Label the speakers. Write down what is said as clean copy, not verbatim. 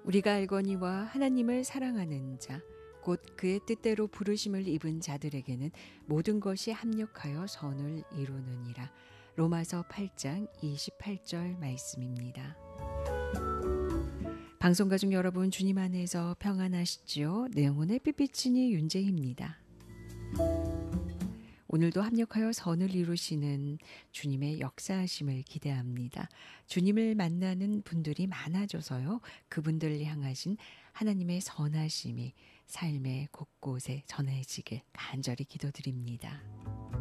Speaker 1: 우리가 알거니와 하나님을 사랑하는 자, 곧 그의 뜻대로 부르심을 입은 자들에게는 모든 것이 합력하여 선을 이루느니라. 로마서 8장 28절 말씀입니다. 방송가족 여러분, 주님 안에서 평안하시지요? 내 영혼의 삐삐치니 윤재희입니다. 오늘도 합력하여 선을 이루시는 주님의 역사하심을 기대합니다. 주님을 만나는 분들이 많아져서요. 그분들을 향하신 하나님의 선하심이 삶의 곳곳에 전해지길 간절히 기도드립니다.